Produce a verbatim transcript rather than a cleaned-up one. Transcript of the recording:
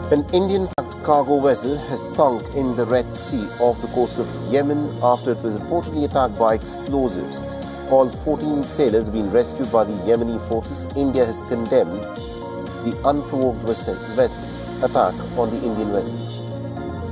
An Indian cargo vessel has sunk in the Red Sea off the coast of Yemen after it was reportedly attacked by explosives. All fourteen sailors have been rescued by the Yemeni forces. India has condemned the unprovoked vessel, vessel attack on the Indian vessel.